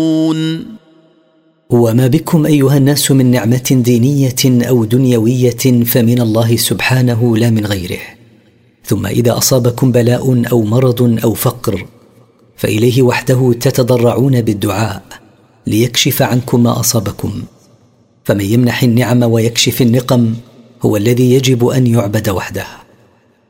وما بكم أيها الناس من نعمة دينية أو دنيوية فمن الله سبحانه لا من غيره. ثم إذا أصابكم بلاء أو مرض أو فقر فإليه وحده تتضرعون بالدعاء ليكشف عنكم ما أصابكم. فمن يمنح النعم ويكشف النقم هو الذي يجب أن يعبد وحده.